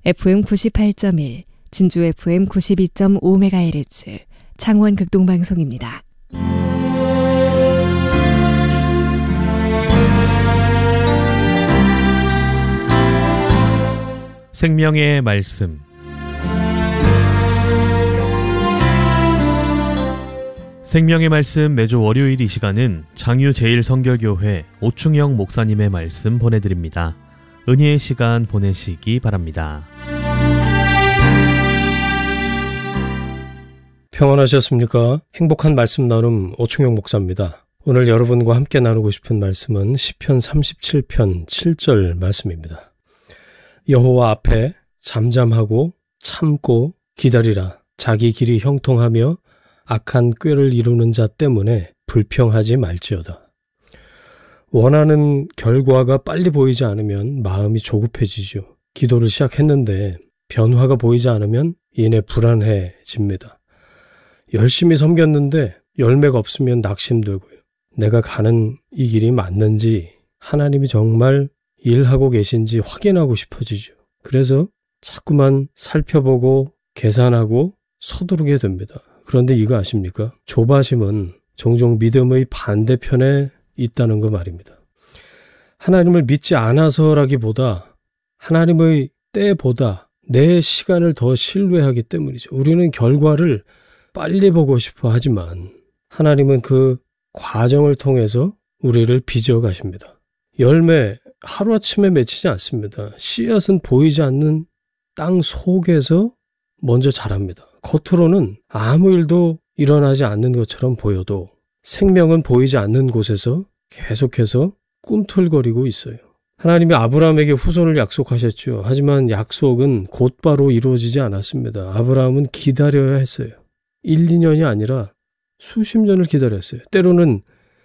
FM 98.1, 진주 FM 92.5MHz, 창원 극동방송입니다. 생명의 말씀. 생명의 말씀 매주 월요일 이 시간은 장유제일선교교회 오충영 목사님의 말씀 보내드립니다. 은혜의 시간 보내시기 바랍니다. 평안하셨습니까? 행복한 말씀 나눔 오충영 목사입니다. 오늘 여러분과 함께 나누고 싶은 말씀은 시편 37편 7절 말씀입니다. 여호와 앞에 잠잠하고 참고 기다리라. 자기 길이 형통하며 악한 꾀를 이루는 자 때문에 불평하지 말지어다. 원하는 결과가 빨리 보이지 않으면 마음이 조급해지죠. 기도를 시작했는데 변화가 보이지 않으면 이내 불안해집니다. 열심히 섬겼는데 열매가 없으면 낙심되고요. 내가 가는 이 길이 맞는지, 하나님이 정말 일하고 계신지 확인하고 싶어지죠. 그래서 자꾸만 살펴보고 계산하고 서두르게 됩니다. 그런데 이거 아십니까? 조바심은 종종 믿음의 반대편에 있다는 거 말입니다. 하나님을 믿지 않아서라기보다 하나님의 때보다 내 시간을 더 신뢰하기 때문이죠. 우리는 결과를 빨리 보고 싶어 하지만 하나님은 그 과정을 통해서 우리를 빚어 가십니다. 열매 하루아침에 맺히지 않습니다. 씨앗은 보이지 않는 땅 속에서 먼저 자랍니다. 겉으로는 아무 일도 일어나지 않는 것처럼 보여도 생명은 보이지 않는 곳에서 계속해서 꿈틀거리고 있어요. 하나님이 아브라함에게 후손을 약속하셨죠. 하지만 약속은 곧바로 이루어지지 않았습니다. 아브라함은 기다려야 했어요. 1, 2년이 아니라 수십 년을 기다렸어요. 때로는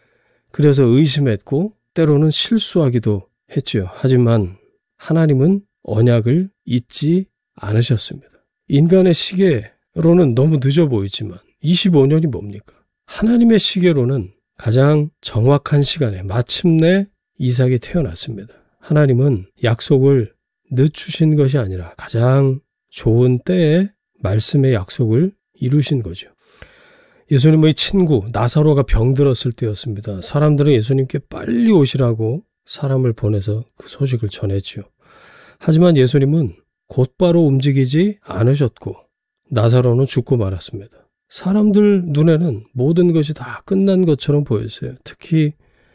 그래서 의심했고 때로는 실수하기도 했죠. 하지만 하나님은 언약을 잊지 않으셨습니다. 인간의 시계로는 너무 늦어 보이지만 25년이 뭡니까? 하나님의 시계로는 가장 정확한 시간에 마침내 이삭이 태어났습니다. 하나님은 약속을 늦추신 것이 아니라 가장 좋은 때에 말씀의 약속을 이루신 거죠. 예수님의 친구 나사로가 병들었을 때였습니다. 사람들은 예수님께 빨리 오시라고 사람을 보내서 그 소식을 전했죠. 하지만 예수님은 곧바로 움직이지 않으셨고 나사로는 죽고 말았습니다. 사람들 눈에는 모든 것이 다 끝난 것처럼 보였어요. 특히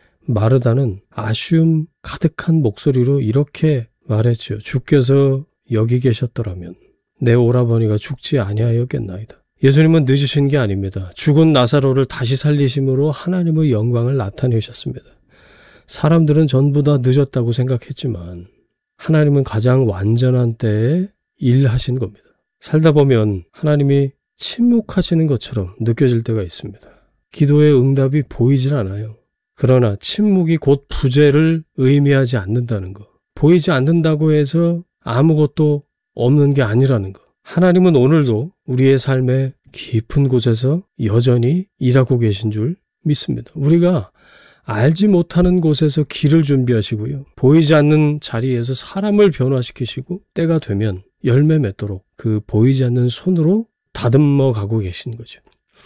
마르다는 아쉬움 가득한 목소리로 이렇게 말했죠. 주께서 여기 계셨더라면 내 오라버니가 죽지 아니하였겠나이다. 예수님은 늦으신 게 아닙니다. 죽은 나사로를 다시 살리심으로 하나님의 영광을 나타내셨습니다. 사람들은 전부 다 늦었다고 생각했지만 하나님은 가장 완전한 때에 일하신 겁니다. 살다 보면 하나님이 침묵하시는 것처럼 느껴질 때가 있습니다. 기도의 응답이 보이질 않아요. 그러나 침묵이 곧 부재를 의미하지 않는다는 것. 보이지 않는다고 해서 아무것도 없는 게 아니라는 것. 하나님은 오늘도 우리의 삶의 깊은 곳에서 여전히 일하고 계신 줄 믿습니다. 우리가 알지 못하는 곳에서 길을 준비하시고요. 보이지 않는 자리에서 사람을 변화시키시고 때가 되면 열매 맺도록 그 보이지 않는 손으로 다듬어 가고 계신 거죠.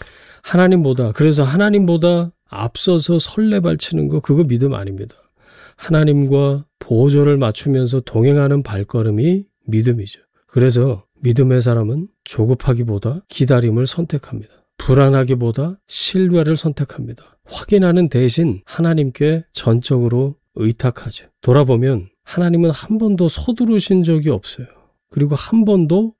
그래서 하나님보다 앞서서 설레발치는 거 그거 믿음 아닙니다. 하나님과 보조를 맞추면서 동행하는 발걸음이 믿음이죠. 그래서 믿음의 사람은 조급하기보다 기다림을 선택합니다. 불안하기보다 신뢰를 선택합니다. 확인하는 대신 하나님께 전적으로 의탁하죠. 돌아보면 하나님은 한 번도 서두르신 적이 없어요. 그리고 한 번도